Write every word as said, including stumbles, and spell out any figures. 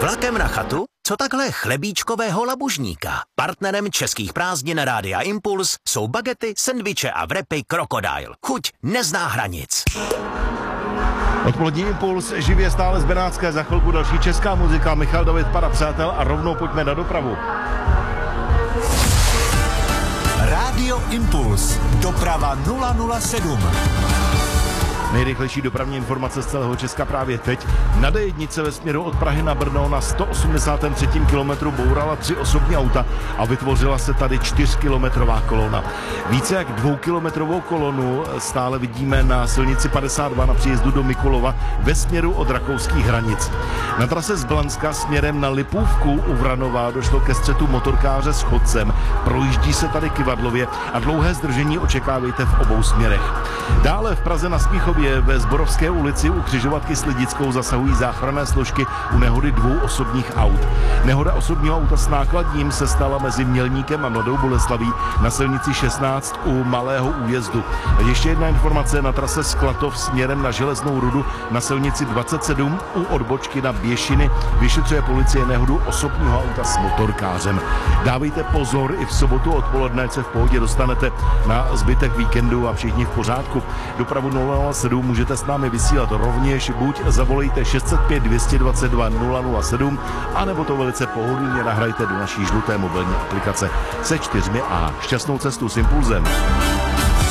Vlakem na chatu? Co takhle chlebíčkového labužníka? Partnerem českých prázdnin Rádia Impuls jsou bagety, sendviče a vrepy Krokodil. Chuť nezná hranic. Odpolední Impuls živě stále z Benátské, za chvilku další česká muzika, Michal David, Para přátel a rovnou pojďme na dopravu. Rádio Impuls, doprava nula nula sedm. Nejrychlejší dopravní informace z celého Česka právě teď. Na D jedna ve směru od Prahy na Brno na sto osmdesátém třetím kilometru bourala tři osobní auta a vytvořila se tady čtyřkilometrová kolona. Více jak dvoukilometrovou kolonu stále vidíme na silnici padesát dva na příjezdu do Mikulova ve směru od rakouských hranic. Na trase z Blanska směrem na Lipůvku u Vranova došlo ke střetu motorkáře s chodcem. Projíždí se tady Kyvadlově a dlouhé zdržení očekávejte v obou směrech. Dále v Praze na Smíchově ve Zborovské ulici u křižovatky s Lidickou zasahují záchranné složky u nehody dvou osobních aut. Nehoda osobního auta s nákladním se stala mezi Mělníkem a Mladou Boleslaví na silnici šestnáct u Malého Újezdu. A ještě jedna informace na trase Sklatov směrem na Železnou rudu na silnici dvacet sedm u odbočky na Běšiny vyšetřuje policie nehodu osobního auta s motorkářem. Dávejte pozor, i v sobotu odpoledne se v pohodě dostanete na zbytek víkendu a všichni v pořádku. Dopravu nula nula sedm můžete s námi vysílat rovněž, buď zavolejte šest set pět dvě stě dvacet dva nula nula sedm, anebo to velice pohodlně nahrajte do naší žluté mobilní aplikace se čtyřmi A. Šťastnou cestu s Impulzem.